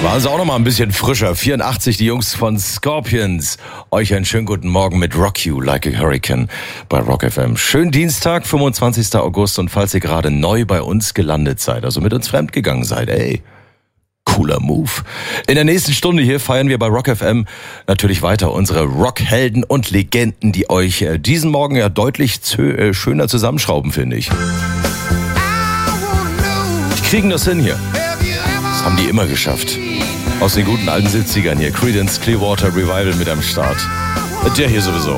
Waren sie auch noch mal ein bisschen frischer. 84, die Jungs von Scorpions. Euch einen schönen guten Morgen mit Rock You Like a Hurricane bei Rock FM. Schönen Dienstag, 25. August. Und falls ihr gerade neu bei uns gelandet seid, also mit uns fremdgegangen seid, cooler Move. In der nächsten Stunde hier feiern wir bei Rock FM natürlich weiter unsere Rockhelden und Legenden, die euch diesen Morgen ja deutlich schöner zusammenschrauben, finde ich. Die kriegen das hin hier. Das haben die immer geschafft. Aus den guten alten 70ern hier. Creedence Clearwater Revival mit am Start. Der hier sowieso.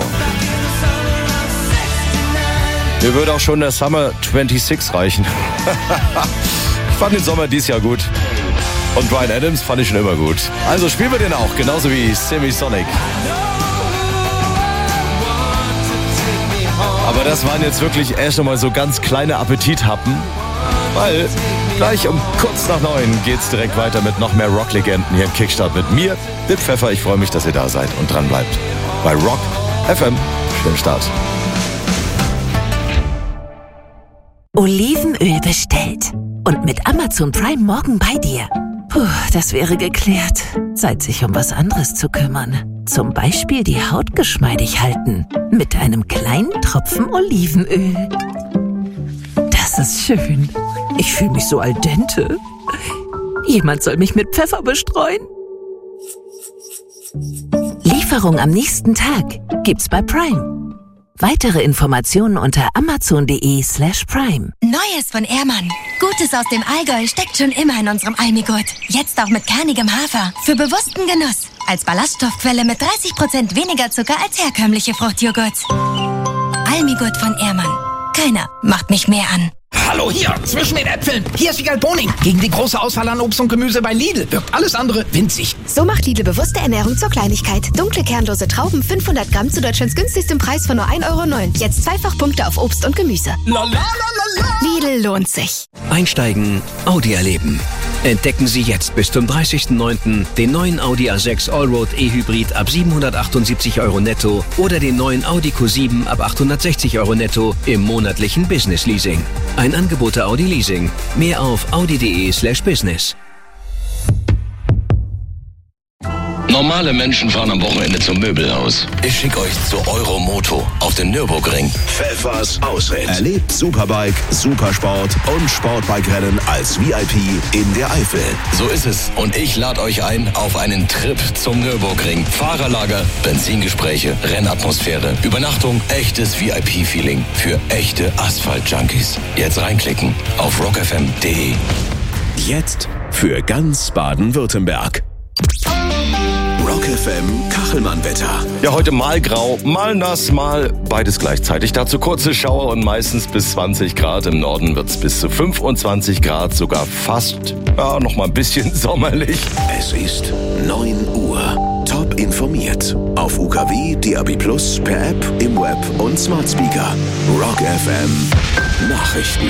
Mir würde auch schon der Summer 26 reichen. Ich fand den Sommer dieses Jahr gut. Und Bryan Adams fand ich schon immer gut. Also spielen wir den auch, genauso wie Semisonic. Aber das waren jetzt wirklich erst einmal so ganz kleine Appetithappen. Weil gleich um kurz nach 9 geht's direkt weiter mit noch mehr Rock-Legenden hier im Kickstart mit mir, Dip Pfeffer. Ich freue mich, dass ihr da seid und dran bleibt. Bei Rock FM. Schönen Start. Olivenöl bestellt. Und mit Amazon Prime morgen bei dir. Puh, das wäre geklärt. Zeit, sich um was anderes zu kümmern. Zum Beispiel die Haut geschmeidig halten. Mit einem kleinen Tropfen Olivenöl. Das ist schön. Ich fühle mich so al dente. Jemand soll mich mit Pfeffer bestreuen. Lieferung am nächsten Tag gibt's bei Prime. Weitere Informationen unter amazon.de/prime. Neues von Ehrmann. Gutes aus dem Allgäu steckt schon immer in unserem Almigurt. Jetzt auch mit kernigem Hafer. Für bewussten Genuss. Als Ballaststoffquelle mit 30% weniger Zucker als herkömmliche Fruchtjoghurt. Almigurt von Ehrmann. Keiner macht mich mehr an. Hallo hier, zwischen den Äpfeln. Hier ist Wiegald Boning. Gegen die große Auswahl an Obst und Gemüse bei Lidl wirkt alles andere winzig. So macht Lidl bewusste Ernährung zur Kleinigkeit. Dunkle kernlose Trauben 500 Gramm zu Deutschlands günstigstem Preis von nur 1,09 €. Jetzt Zweifachpunkte auf Obst und Gemüse. Lidl lohnt sich. Einsteigen, Audi erleben. Entdecken Sie jetzt bis zum 30.09. den neuen Audi A6 Allroad E-Hybrid ab 778 € netto oder den neuen Audi Q7 ab 860 € netto im monatlichen Business Leasing. Ein Angebot der Audi Leasing. Mehr auf audi.de/business. Normale Menschen fahren am Wochenende zum Möbelhaus. Ich schicke euch zu Euromoto auf den Nürburgring. Pfeffers Ausritt. Erlebt Superbike, Supersport und Sportbike-Rennen als VIP in der Eifel. So ist es. Und ich lade euch ein auf einen Trip zum Nürburgring. Fahrerlager, Benzingespräche, Rennatmosphäre, Übernachtung, echtes VIP-Feeling für echte Asphalt-Junkies. Jetzt reinklicken auf rockfm.de. Jetzt für ganz Baden-Württemberg. Rock FM Kachelmann-Wetter. Ja, heute mal grau, mal nass, mal beides gleichzeitig. Dazu kurze Schauer und meistens bis 20 Grad. Im Norden wird's bis zu 25 Grad, sogar fast, noch mal ein bisschen sommerlich. Es ist 9 Uhr. Top informiert. Auf UKW, DAB+, per App, im Web und Smart Speaker. Rock FM Nachrichten.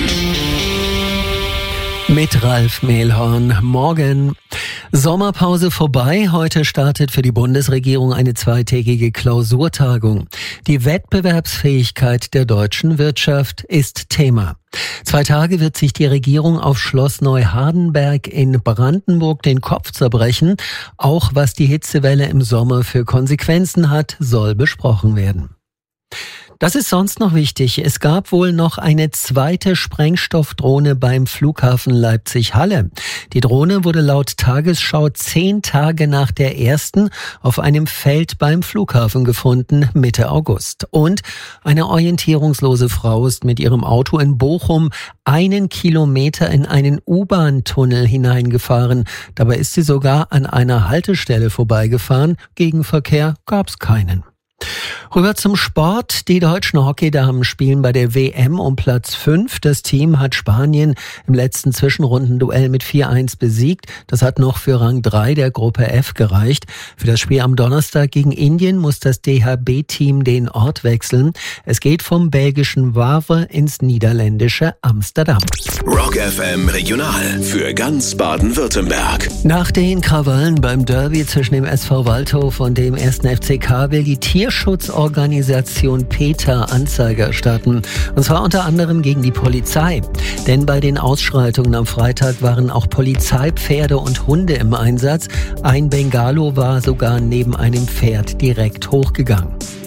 Mit Ralf Mehlhorn. Morgen. Sommerpause vorbei. Heute startet für die Bundesregierung eine zweitägige Klausurtagung. Die Wettbewerbsfähigkeit der deutschen Wirtschaft ist Thema. 2 Tage wird sich die Regierung auf Schloss Neuhardenberg in Brandenburg den Kopf zerbrechen. Auch was die Hitzewelle im Sommer für Konsequenzen hat, soll besprochen werden. Das ist sonst noch wichtig. Es gab wohl noch eine zweite Sprengstoffdrohne beim Flughafen Leipzig-Halle. Die Drohne wurde laut Tagesschau 10 Tage nach der ersten auf einem Feld beim Flughafen gefunden, Mitte August. Und eine orientierungslose Frau ist mit ihrem Auto in Bochum 1 Kilometer in einen U-Bahn-Tunnel hineingefahren. Dabei ist sie sogar an einer Haltestelle vorbeigefahren. Gegenverkehr gab's keinen. Rüber zum Sport. Die deutschen Hockeydamen spielen bei der WM um Platz 5. Das Team hat Spanien im letzten Zwischenrundenduell mit 4-1 besiegt. Das hat noch für Rang 3 der Gruppe F gereicht. Für das Spiel am Donnerstag gegen Indien muss das DHB-Team den Ort wechseln. Es geht vom belgischen Wavre ins niederländische Amsterdam. Rock FM Regional für ganz Baden-Württemberg. Nach den Krawallen beim Derby zwischen dem SV Waldhof und dem 1. FCK will die Tierschutzorganisation Hilfsorganisation PETA Anzeige erstatten. Und zwar unter anderem gegen die Polizei. Denn bei den Ausschreitungen am Freitag waren auch Polizeipferde und Hunde im Einsatz. Ein Bengalo war sogar neben einem Pferd direkt hochgegangen.